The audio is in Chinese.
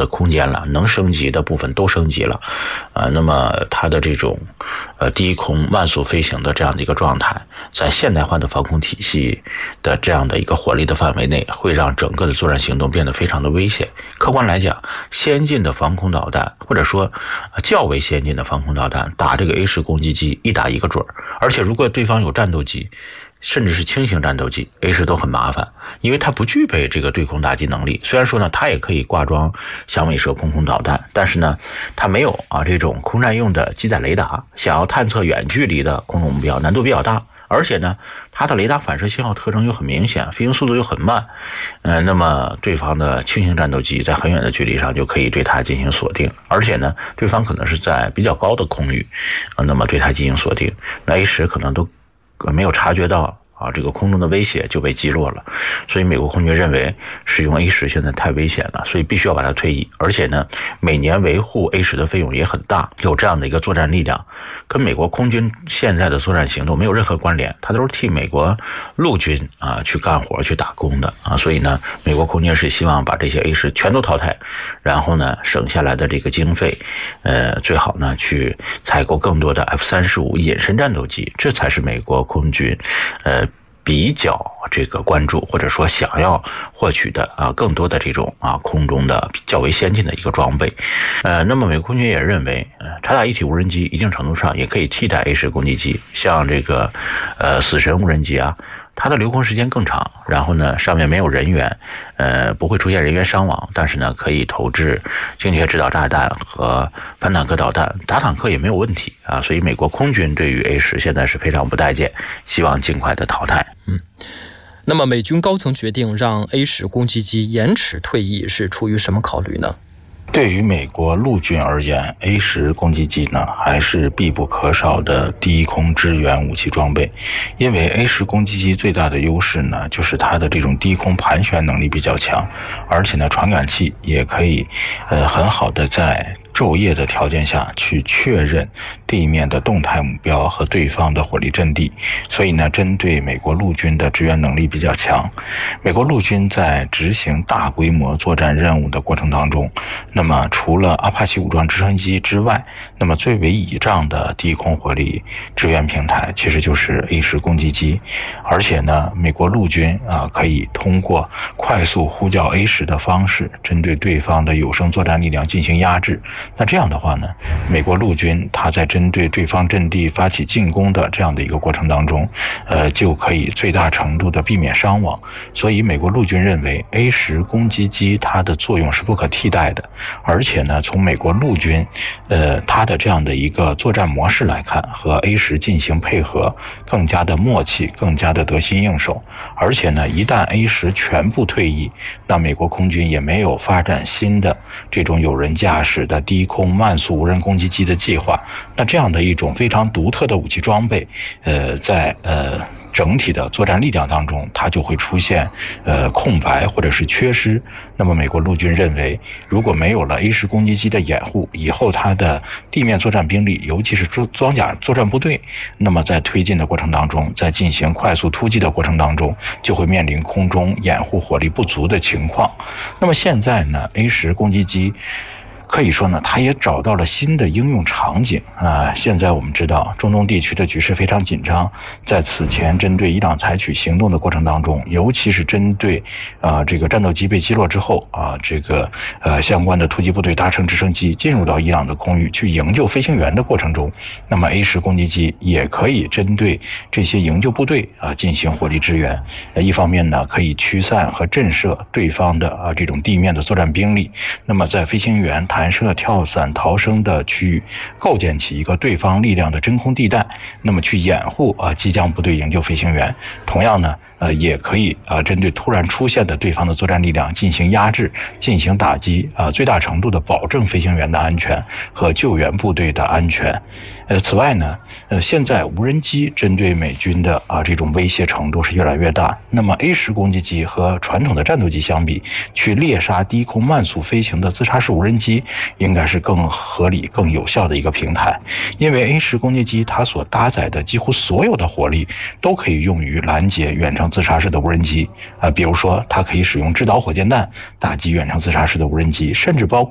的空间了，能升级的部分都升级了，那么它的这种低空慢速飞行的这样的一个状态，在现代化的防空体系的这样的一个火力的范围内，会让整个的作战行动变得非常的危险。客观来讲，先进的防空导弹或者说较为先进的防空导弹打这个 A10攻击机一打一个准，而且如果对方有战斗机甚至是轻型战斗机 A10都很麻烦，因为它不具备这个对空打击能力。虽然说呢，它也可以挂装响尾蛇空空导弹，但是呢，它没有这种空战用的机载雷达，想要探测远距离的空中目标难度比较大。而且呢，它的雷达反射信号特征又很明显，飞行速度又很慢，那么对方的轻型战斗机在很远的距离上就可以对它进行锁定，而且呢，对方可能是在比较高的空域，那么对它进行锁定，那A10可能都没有察觉到这个空中的威胁就被击落了。所以美国空军认为使用 A10现在太危险了，所以必须要把它退役。而且呢，每年维护 A10的费用也很大，有这样的一个作战力量，跟美国空军现在的作战行动没有任何关联，它都是替美国陆军去干活去打工的所以呢，美国空军是希望把这些 A10全都淘汰，然后呢，省下来的这个经费最好呢去采购更多的 F-35隐身战斗机，这才是美国空军比较这个关注或者说想要获取的更多的这种空中的较为先进的一个装备。那么美国空军也认为察打一体无人机一定程度上也可以替代 A10攻击机，像这个死神无人机它的留空时间更长，然后呢，上面没有人员，不会出现人员伤亡，但是呢，可以投掷精确制导炸弹和反坦克导弹，打坦克也没有问题所以美国空军对于 A10现在是非常不待见，希望尽快的淘汰。 那么美军高层决定让 A10攻击机延迟退役，是出于什么考虑呢？ 对于美国陆军而言 ，A10攻击机呢还是必不可少的低空支援武器装备。因为 A10攻击机最大的优势呢，就是它的这种低空盘旋能力比较强，而且呢，传感器也可以很好的在昼夜的条件下去确认地面的动态目标和对方的火力阵地，所以呢，针对美国陆军的支援能力比较强。美国陆军在执行大规模作战任务的过程当中，那么除了阿帕奇武装直升机之外，那么最为倚仗的低空火力支援平台其实就是 A10攻击机。而且呢，美国陆军可以通过快速呼叫 A10的方式，针对对方的有生作战力量进行压制。那这样的话呢，美国陆军它在针对对方阵地发起进攻的这样的一个过程当中，就可以最大程度的避免伤亡。所以美国陆军认为 A10攻击机它的作用是不可替代的，而且呢，从美国陆军它的这样的一个作战模式来看，和 A10进行配合更加的默契，更加的得心应手。而且呢，一旦 A10全部退役，那美国空军也没有发展新的这种有人驾驶的低空慢速无人攻击机的计划。那这样的一种非常独特的武器装备，在整体的作战力量当中，它就会出现空白或者是缺失。那么美国陆军认为，如果没有了 A10攻击机的掩护，以后它的地面作战兵力，尤其是装甲作战部队，那么在推进的过程当中，在进行快速突击的过程当中，就会面临空中掩护火力不足的情况。那么现在呢， A10攻击机可以说呢，它也找到了新的应用场景现在我们知道中东地区的局势非常紧张，在此前针对伊朗采取行动的过程当中，尤其是针对这个战斗机被击落之后这个相关的突击部队搭乘直升机进入到伊朗的空域去营救飞行员的过程中，那么 A10攻击机也可以针对这些营救部队进行火力支援。一方面呢，可以驱散和震慑对方的这种地面的作战兵力，那么在飞行员弹射、跳伞、逃生的区域构建起一个对方力量的真空地带，那么去掩护即将部队营救飞行员。同样呢，也可以针对突然出现的对方的作战力量进行压制、进行打击最大程度的保证飞行员的安全和救援部队的安全。此外呢，现在无人机针对美军的这种威胁程度是越来越大。那么 A10攻击机和传统的战斗机相比，去猎杀低空慢速飞行的自杀式无人机，应该是更合理、更有效的一个平台。因为 A10攻击机它所搭载的几乎所有的火力都可以用于拦截远程自杀式的无人机比如说它可以使用制导火箭弹打击远程自杀式的无人机，甚至包括